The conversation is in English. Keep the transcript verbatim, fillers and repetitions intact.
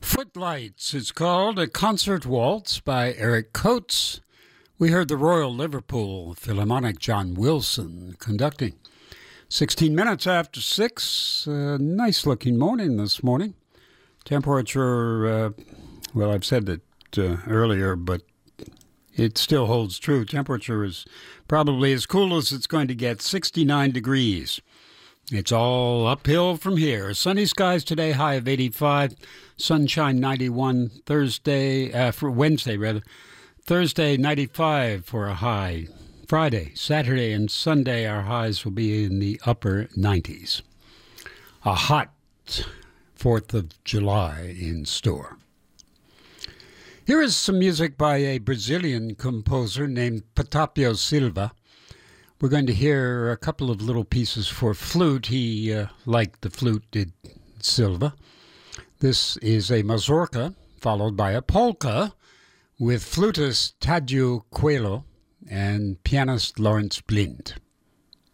Footlights, it's called, a concert waltz by Eric Coates. We heard the Royal Liverpool Philharmonic John Wilson conducting. sixteen minutes after six, uh, nice looking morning this morning. Temperature, uh, well, I've said it uh, earlier, but it still holds true. Temperature is probably as cool as it's going to get, sixty-nine degrees. It's all uphill from here. Sunny skies today, high of eighty-five. Sunshine ninety-one. Thursday, uh, for Wednesday rather. Thursday ninety-five for a high. Friday, Saturday, and Sunday our highs will be in the upper nineties. A hot fourth of July in store. Here is some music by a Brazilian composer named Patapio Silva. We're going to hear a couple of little pieces for flute. He, uh, like the flute, did Silva. This is a mazurka, followed by a polka, with flutist Tadio Coelho and pianist Lawrence Blind.